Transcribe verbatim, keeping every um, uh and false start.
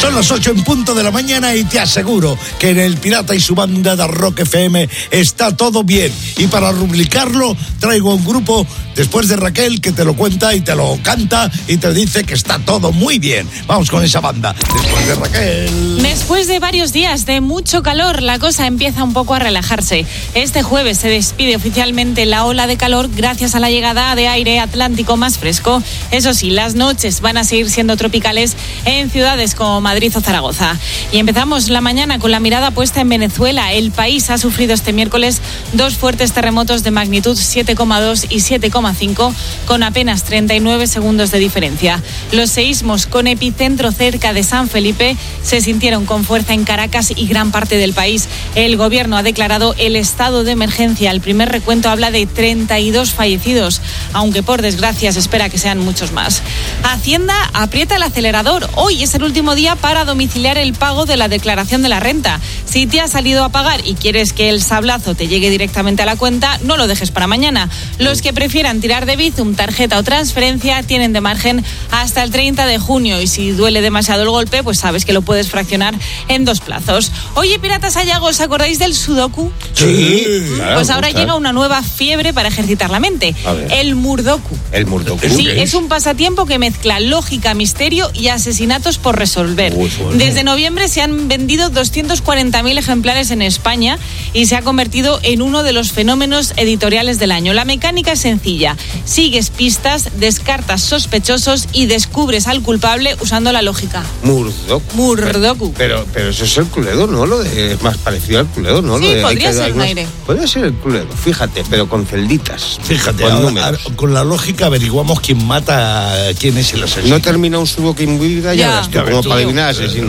Son las ocho en punto de la mañana y te aseguro que en El Pirata y su banda de Rock F M está todo bien. Y para rubricarlo traigo un grupo después de Raquel que te lo cuenta y te lo canta y te dice que está todo muy bien. Vamos con esa banda. Después de Raquel. Después de varios días de mucho calor, la cosa empieza un poco a relajarse. Este jueves se despide oficialmente la ola de calor gracias a la llegada de aire atlántico más fresco. Eso sí, las noches van a seguir siendo tropicales en ciudades como Madrid o Zaragoza. Y empezamos la mañana con la mirada puesta en Venezuela. El país ha sufrido este miércoles dos fuertes terremotos de magnitud siete coma dos y siete coma cinco con apenas treinta y nueve segundos de diferencia. Los seísmos con epicentro cerca de San Felipe se sintieron con fuerza en Caracas y gran parte del país. El gobierno ha declarado el estado de emergencia. El primer recuento habla de treinta y dos fallecidos, aunque por desgracia se espera que sean muchos más. Hacienda aprieta el acelerador. Hoy es el último día para domiciliar el pago de la declaración de la renta. Si te has salido a pagar y quieres que el sablazo te llegue directamente a la cuenta, no lo dejes para mañana. Los que prefieran tirar de Bizum, tarjeta o transferencia tienen de margen hasta el treinta de junio y si duele demasiado el golpe, pues sabes que lo puedes fraccionar en dos plazos. Oye, piratas allagos, ¿os acordáis del Sudoku? Sí. Pues ahora llega una nueva fiebre para ejercitar la mente. El Murdoku. El Murdoku. Sí, es un pasatiempo que mezcla lógica, misterio y asesinatos por resolver. Uy, bueno. Desde noviembre se han vendido doscientos cuarenta mil ejemplares en España y se ha convertido en uno de los fenómenos editoriales del año. La mecánica es sencilla. Sigues pistas, descartas sospechosos y descubres al culpable usando la lógica. Murdoku. Murdoku. Pero, pero eso es el Cluedo, ¿no? Lo de, es más parecido al Cluedo, ¿no? Sí, Lo de, podría ser un algunos, aire. Podría ser el Cluedo, fíjate, pero con celditas. Fíjate, con ahora, números. ahora, con la lógica averiguamos quién mata, quién es el asesino. No termina un subo que en vida Ya. ya, como Ya, para tú. adivinar asesino.